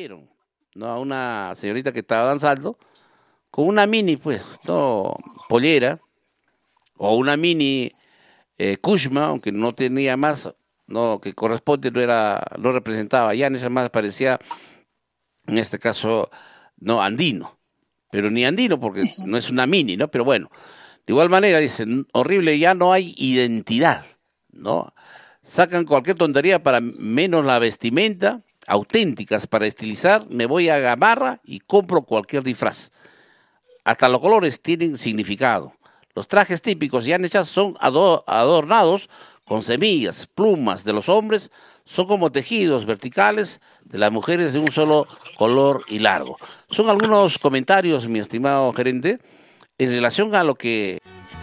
agredieron, ¿no? A una señorita que estaba danzando con una mini, pues, no, pollera o una mini Kushma, aunque no tenía más, no, que corresponde, no representaba, ya esa más parecía, en este caso, no andino, pero ni andino porque no es una mini, ¿no? Pero bueno, de igual manera dicen, horrible, ya no hay identidad, ¿no? Sacan cualquier tontería para menos la vestimenta, auténticas para estilizar, me voy a Gamarra y compro cualquier disfraz. Hasta los colores tienen significado. Los trajes típicos yanechas son adornados con semillas, plumas de los hombres, son como tejidos verticales de las mujeres de un solo color y largo. Son algunos comentarios, mi estimado gerente, en relación a lo que